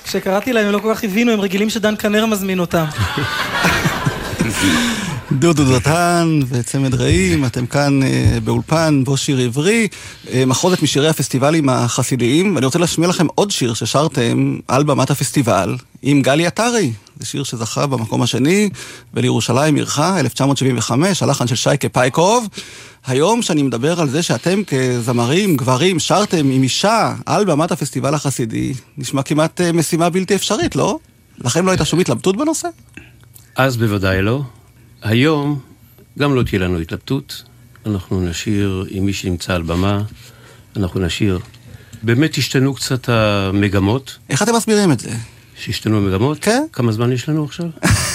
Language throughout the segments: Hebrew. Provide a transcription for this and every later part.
כשקראתי להם הם לא כל כך הבינו, הם רגילים שדן כנר מזמין אותם. דודו דותן וצמד רעים, אתם כאן באולפן בו שיר עברי, מחוזת משירי הפסטיבלים החסידיים, ואני רוצה להשמיע לכם עוד שיר ששרתם על במת הפסטיבל עם גלי עטרי. זה שיר שזכה במקום השני, ולירושלים עירך, 1975, הלחן של שייקה פייקוב. היום שאני מדבר על זה שאתם כזמרים, גברים, שרתם עם אישה על במת הפסטיבל החסידי, נשמע כמעט משימה בלתי אפשרית, לא? לכם לא הייתה שום התלבטות בנושא? אז בוודאי לא. היום גם לא תהיה לנו התלבטות. אנחנו נשאיר עם מי שנמצא על במה, אנחנו נשאיר. באמת השתנו קצת המגמות. איך אתם מסבירים את זה? שהשתנו המגמות? כן. כמה זמן יש לנו עכשיו?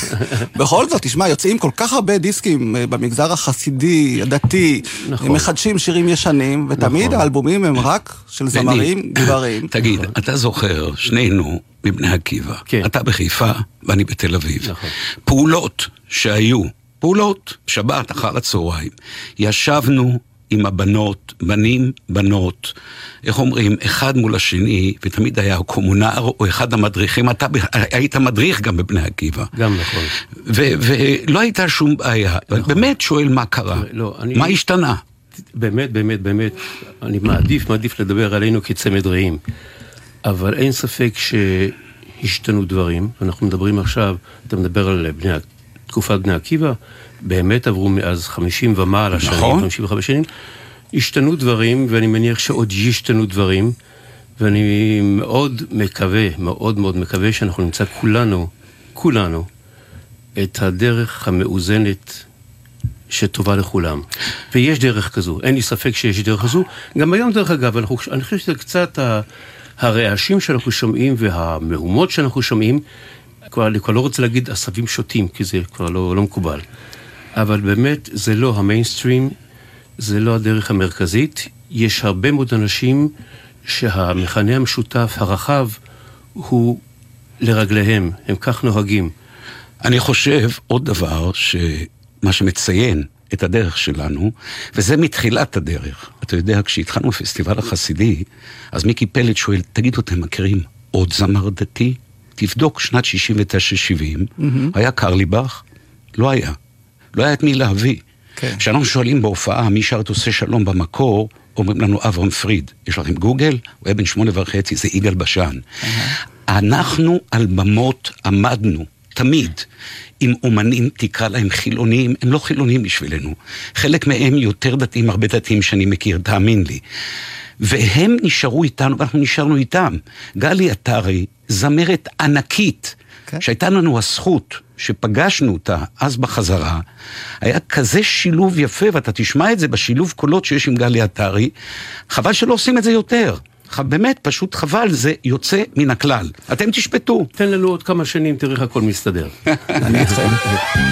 בכל זאת, תשמע, יוצאים כל כך הרבה דיסקים במגזר החסידי, הדתי, נכון. הם מחדשים שירים ישנים, ותמיד נכון. האלבומים הם רק של זמרים גברים. תגיד, אתה זוכר, שנינו מבני עקיבא. כן. אתה בחיפה ואני בתל אביב. נכון. פעולות שהיו, פעולות, שבת אחר הצהריים, ישבנו עם הבנות, בנים, בנות, איך אומרים, אחד מול השני, ותמיד היה קומונר או אחד המדריכים, אתה היית מדריך גם בבני עקיבא. גם נכון. ולא הייתה שום בעיה. נכון. באמת שואל מה קרה, לא, מה השתנה? באמת, אני מעדיף לדבר עלינו כצמד רעים. אבל אין ספק שהשתנו דברים. אנחנו מדברים עכשיו, אתה מדבר על תקופת בני עקיבא, באמת עברו מאז 50 ומעלה שנים, נכון. 55 שנים, השתנו דברים, ואני מניח שעוד ישתנו דברים, ואני מאוד מאוד מקווה שאנחנו נמצא כולנו, את הדרך המאוזנת שטובה לכולם. ויש דרך כזו, אין לי ספק שיש דרך כזו. גם היום דרך אגב, אני חושב שזה קצת הרעשים שאנחנו שומעים והמהומות שאנחנו שומעים, אני כבר לא רוצה להגיד עשבים שוטים, כי זה כבר לא מקובל. אבל באמת זה לא המיינסטרים, זה לא הדרך המרכזית. יש הרבה מאוד אנשים שהמכנה המשותף הרחב הוא לרגליהם, הם כך נוהגים. אני חושב עוד דבר מה שמציין את הדרך שלנו, וזה מתחילת הדרך. אתה יודע, כשהתחלנו בפסטיבל החסידי, אז מיקי פלד שואל, תגידו, אתם מכירים עוד זמר דתי? תבדוק שנת 69-70, היה קרליבך? לא היה. לא היה את מי להביא. כשאנחנו שואלים בהופעה, מי שרת עושה שלום במקור, אומרים לנו אברהם פריד. יש לכם גוגל? הוא היה בן 8.5, זה יגאל בשן. אנחנו על במות עמדנו, תמיד. עם אומנים תקרא להם חילוניים, הם לא חילוניים בשבילנו. חלק מהם יותר דתיים, הרבה דתיים שאני מכיר, תאמין לי. והם נשארו איתנו, ואנחנו נשארנו איתם. גלי עטרי, זמרת ענקית, שהייתה לנו הזכות, שפגשנו אותה אז בחזרה, היה כזה שילוב יפה, ואתה תשמע את זה בשילוב קולות שיש עם גלי עטרי, חבל שלא עושים את זה יותר. באמת, פשוט חבל, זה יוצא מן הכלל. אתם תשפטו. תן לנו עוד כמה שנים, תראה איך הכל מסתדר. אני איתכם.